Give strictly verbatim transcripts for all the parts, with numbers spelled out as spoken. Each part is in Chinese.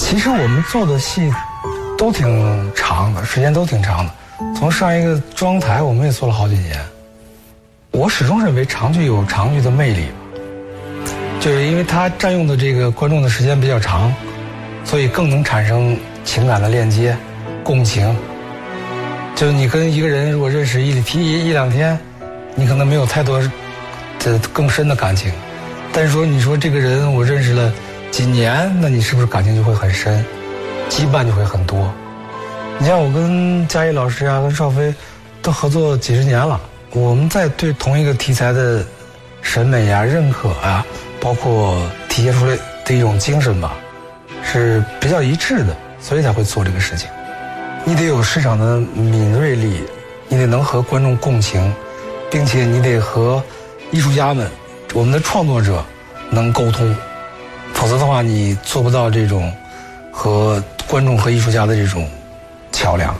其实我们做的戏都挺长的，时间都挺长的。从上一个妆台我们也做了好几年。我始终认为长剧有长剧的魅力，就是因为它占用的这个观众的时间比较长，所以更能产生情感的链接、共情。就是你跟一个人如果认识一一一两天，你可能没有太多的更深的感情，但是说你说这个人我认识了几年，那你是不是感情就会很深，羁绊就会很多。你像我跟嘉译老师啊，跟邵飞都合作几十年了，我们在对同一个题材的审美啊、认可啊，包括体现出来的一种精神吧，是比较一致的，所以才会做这个事情。你得有市场的敏锐力，你得能和观众共情，并且你得和艺术家们、我们的创作者能沟通，否则的话你做不到这种和观众和艺术家的这种桥梁。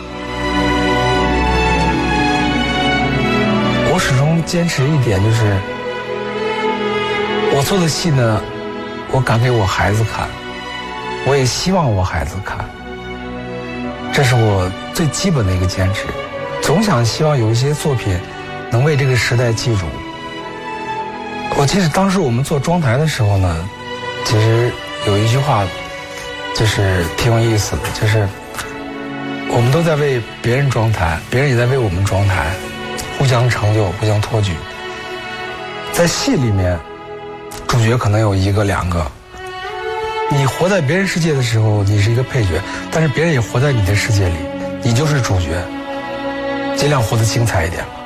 我始终坚持一点，就是我做的戏呢，我敢给我孩子看，我也希望我孩子看，这是我最基本的一个坚持。总想希望有一些作品能为这个时代记住。我记得当时我们做妆台的时候呢，其实有一句话就是挺有意思的，就是我们都在为别人装台，别人也在为我们装台，互相成就，互相托举。在戏里面，主角可能有一个两个，你活在别人世界的时候，你是一个配角，但是别人也活在你的世界里，你就是主角，尽量活得精彩一点吧。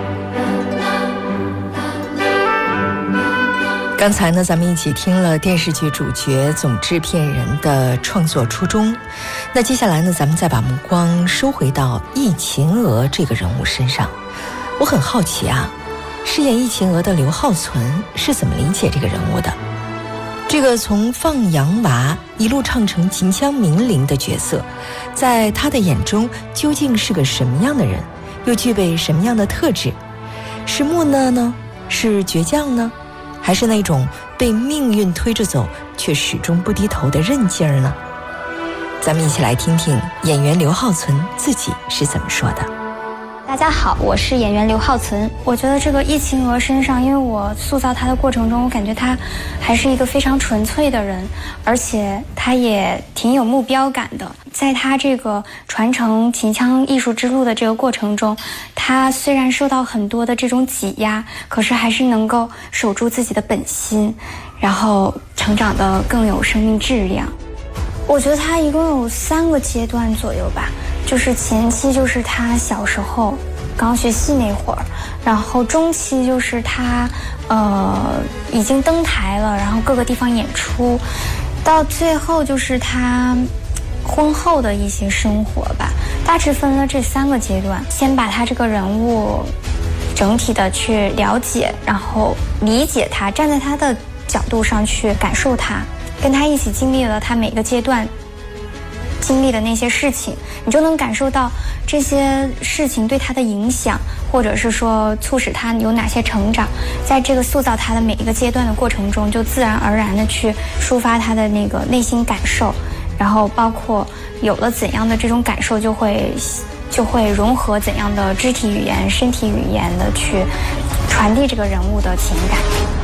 刚才呢，咱们一起听了电视剧主角总制片人的创作初衷。那接下来呢，咱们再把目光收回到易秦娥这个人物身上。我很好奇啊，饰演易秦娥的刘浩存是怎么理解这个人物的？这个从放羊娃一路唱成秦腔名伶的角色，在他的眼中究竟是个什么样的人？又具备什么样的特质？是木讷呢？是倔强呢？还是那种被命运推着走却始终不低头的韧劲儿呢？咱们一起来听听演员刘浩存自己是怎么说的。 大家好，我是演员刘浩存。我觉得这个易秦娥身上，因为我塑造她的过程中，我感觉她还是一个非常纯粹的人，而且她也挺有目标感的。在她这个传承秦腔艺术之路的这个过程中，她虽然受到很多的这种挤压，可是还是能够守住自己的本心，然后成长得更有生命质量。我觉得她一共有三个阶段左右吧。就是前期就是他小时候刚学戏那会儿，然后中期就是他呃已经登台了，然后各个地方演出，到最后就是他婚后的一些生活吧，大致分了这三个阶段。先把他这个人物整体的去了解，然后理解他，站在他的角度上去感受他，跟他一起经历了他每个阶段经历的那些事情，你就能感受到这些事情对他的影响，或者是说促使他有哪些成长。在这个塑造他的每一个阶段的过程中，就自然而然的去抒发他的那个内心感受，然后包括有了怎样的这种感受，就会就会融合怎样的肢体语言、身体语言的去传递这个人物的情感。